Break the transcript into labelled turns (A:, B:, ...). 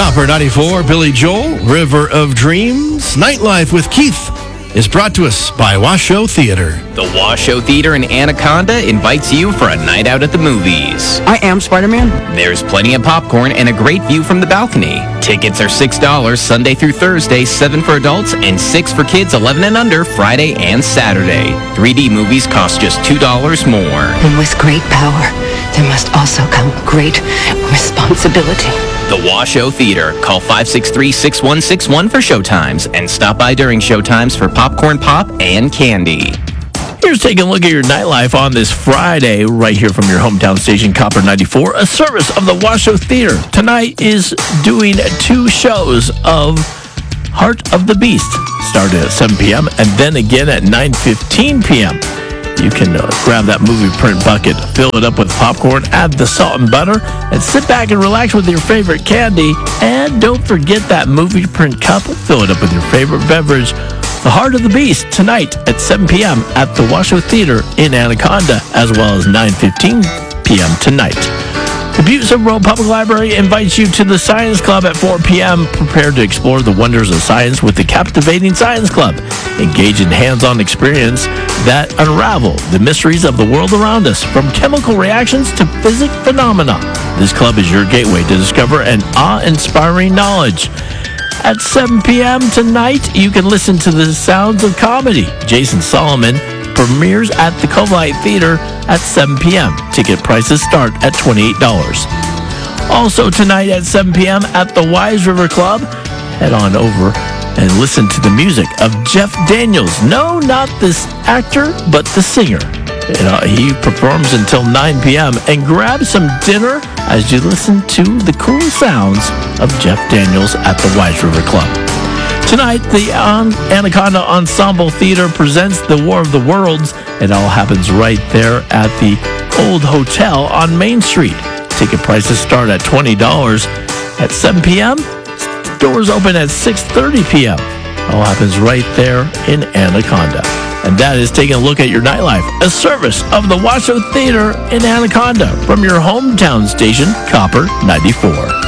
A: Copper 94, Billy Joel, River of Dreams. Nightlife with Keith is brought to us by Washoe Theater.
B: The Washoe Theater in Anaconda invites you for a night out at the movies.
C: I am Spider-Man.
B: There's plenty of popcorn and a great view from the balcony. Tickets are $6 Sunday through Thursday, $7 for adults, and $6 for kids 11 and under Friday and Saturday. 3D movies cost just $2 more.
D: And with great power, there must also come great responsibility.
B: The Washoe Theater. Call 563-6161 for showtimes and stop by during showtimes for popcorn pop and candy.
E: Here's taking a look at your nightlife on this Friday right here from your hometown station, Copper 94, a service of the Washoe Theater. Tonight is doing 2 shows of Heart of the Beast, started at 7 p.m. and then again at 9:15 p.m. You can grab that movie print bucket, fill it up with popcorn, add the salt and butter, and sit back and relax with your favorite candy. And don't forget that movie print cup. Fill it up with your favorite beverage. The Heart of the Beast tonight at 7 p.m. at the Washoe Theater in Anaconda, as well as 9:15 p.m. tonight. The Butte Silver Road Public Library invites you to the Science Club at 4 p.m. Prepare to explore the wonders of science with the captivating Science Club. Engage in hands-on experience that unravel the mysteries of the world around us, from chemical reactions to physics phenomena. This club is your gateway to discover an awe-inspiring knowledge. At 7 p.m. tonight, you can listen to the Sounds of Comedy. Jason Solomon premieres at the Covite Theater at 7 p.m. Ticket prices start at $28. Also tonight at 7 p.m. at the Wise River Club, head on over and listen to the music of Jeff Daniels. No, not this actor, but the singer. He performs until 9 p.m. and grab some dinner as you listen to the cool sounds of Jeff Daniels at the Wise River Club. Tonight, the Anaconda Ensemble Theater presents The War of the Worlds. It all happens right there at the Old Hotel on Main Street. Ticket prices start at $20 at 7 p.m. Doors open at 6:30 p.m. All happens right there in Anaconda. And that is taking a look at your nightlife, a service of the Washoe Theater in Anaconda from your hometown station, Copper 94.